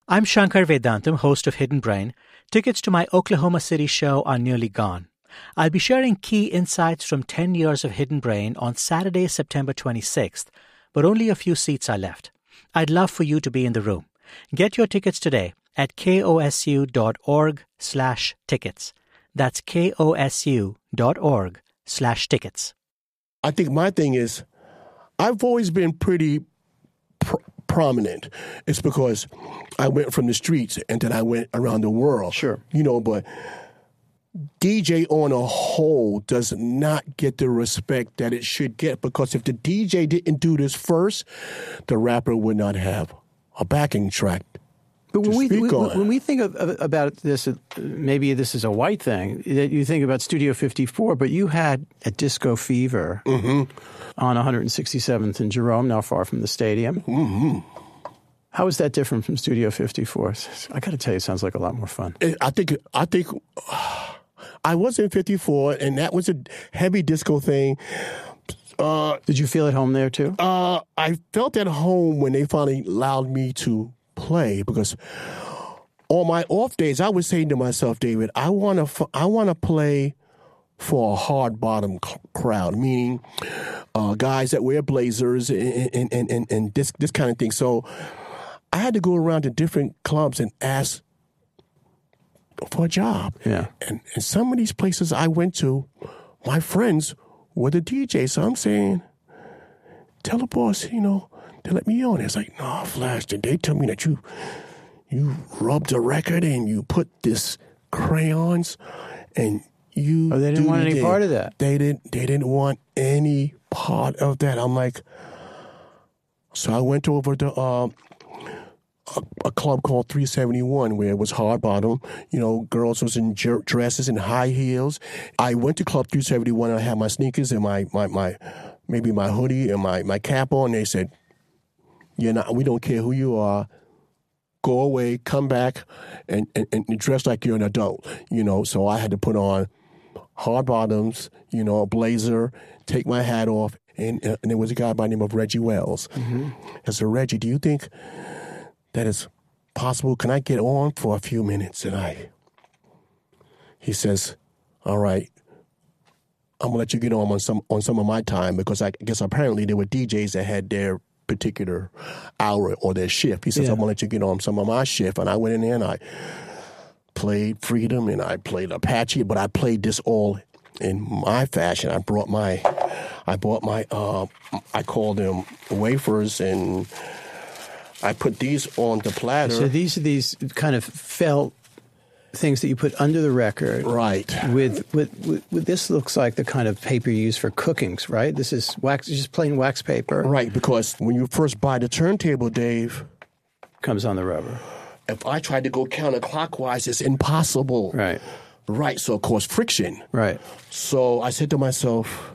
I'm Shankar Vedantam, host of Hidden Brain. Tickets to my Oklahoma City show are nearly gone. I'll be sharing key insights from 10 years of Hidden Brain on Saturday, September 26th, but only a few seats are left. I'd love for you to be in the room. Get your tickets today at kosu.org/tickets. That's kosu.org/tickets. I think my thing is, I've always been pretty prominent. It's because I went from the streets and then I went around the world. Sure. But DJ on a whole does not get the respect that it should get, because if the DJ didn't do this first, the rapper would not have a backing track. But when we think about this, maybe this is a white thing, that you think about Studio 54, but you had a Disco Fever on 167th and Jerome, not far from the stadium. Mm-hmm. How is that different from Studio 54? I got to tell you, it sounds like a lot more fun. I think I was in 54, and that was a heavy disco thing. Did you feel at home there too? I felt at home when they finally allowed me to play, because on my off days, I was saying to myself, David, I want to play for a hard bottom crowd, meaning guys that wear blazers and this kind of thing. So I had to go around to different clubs and ask for a job. Yeah. And some of these places I went to, my friends were the DJs. So I'm saying, tell the boss, to let me on. It's like, no, Flash, did they tell me that you rubbed a record and you put this crayons and you... Oh, they didn't want any part of that. They didn't want any part of that. I'm like... So I went over to a club called 371 where it was hard bottom. Girls was in dresses and high heels. I went to Club 371 and I had my sneakers and my maybe my hoodie and my cap on. They said, we don't care who you are. Go away, come back, and dress like you're an adult. So I had to put on hard bottoms, a blazer, take my hat off, and there was a guy by the name of Reggie Wells. Mm-hmm. I said, Reggie, do you think that is possible? Can I get on for a few minutes? And he says, all right, I'm gonna let you get on some of my time, because I guess apparently there were DJs that had their particular hour or their shift. He says, I'm going to let you get on some of my shift. And I went in there and I played Freedom and I played Apache, but I played this all in my fashion. I bought my, I called them wafers, and I put these on the platter. So these are these kind of felt things that you put under the record. Right. With this looks like the kind of paper you use for cookings, right? This is just plain wax paper. Right, because when you first buy the turntable, Dave, comes on the rubber. If I tried to go counterclockwise, it's impossible. Right. Right, so of course friction. Right. So I said to myself,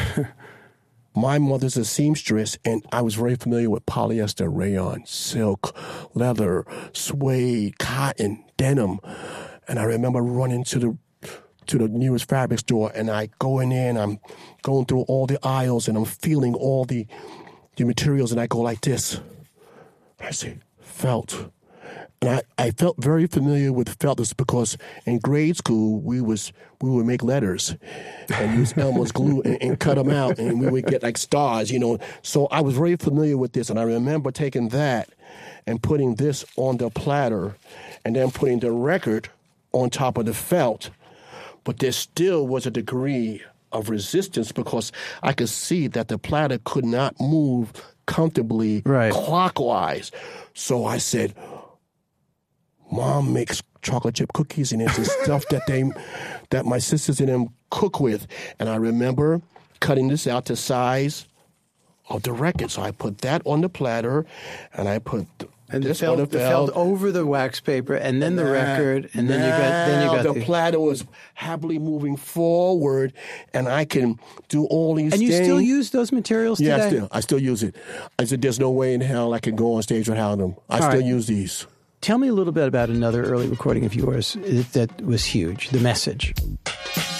my mother's a seamstress, and I was very familiar with polyester, rayon, silk, leather, suede, cotton, denim. And I remember running to the nearest fabric store, and I go in there, and I'm going through all the aisles, and I'm feeling all the materials, and I go like this. I say, felt. And I felt very familiar with felt. This because in grade school we would make letters and use Elmer's glue and cut them out, and we would get like stars, So I was very familiar with this, and I remember taking that and putting this on the platter, and then putting the record on top of the felt. But there still was a degree of resistance because I could see that the platter could not move comfortably clockwise. So I said, Mom makes chocolate chip cookies, and it's the stuff that my sisters and them cook with. And I remember cutting this out to size of the record. So I put that on the platter, and I put the felt over the wax paper, and then the record, and then you got the platter was happily moving forward, and I can do all these things. And you still use those materials today? Yeah, I still use it. I said, there's no way in hell I can go on stage without them. I still use these. Tell me a little bit about another early recording of yours that was huge, The Message.